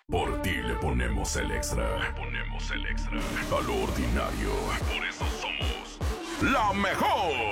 Por ti le ponemos el extra. A lo ordinario. Por eso somos la mejor.